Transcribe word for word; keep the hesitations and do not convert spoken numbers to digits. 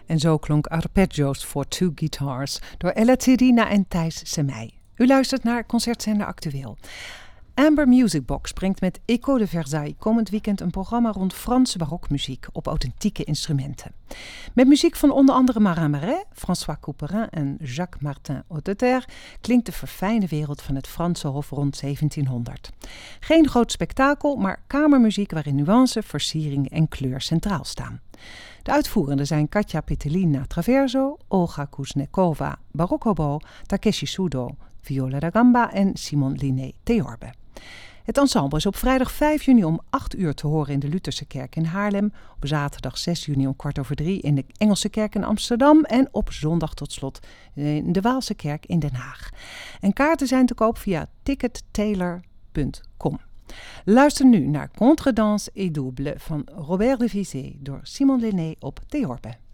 En zo klonk Arpeggios for Two Guitars door Ella Tedina en Thijs Semij. U luistert naar Concertzender Actueel. Amber Music Box brengt met Echo de Versailles komend weekend een programma rond Franse barokmuziek op authentieke instrumenten. Met muziek van onder andere Marin Marais, François Couperin en Jacques-Martin Hotteterre klinkt de verfijnde wereld van het Franse hof rond zeventienhonderd. Geen groot spektakel, maar kamermuziek waarin nuance, versiering en kleur centraal staan. De uitvoerenden zijn Katja Petelina Traverso, Olga Kuznekova Barokhobo, Takeshi Sudo viola da gamba en Simon Linné theorbe. Het ensemble is op vrijdag vijf juni om acht uur te horen in de Lutherse Kerk in Haarlem, op zaterdag zes juni om kwart over drie in de Engelse Kerk in Amsterdam en op zondag tot slot in de Waalse Kerk in Den Haag. En kaarten zijn te koop via tickettailor punt com. Luister nu naar Contredanse et Double van Robert de Vizé door Simon Linné op theorbe.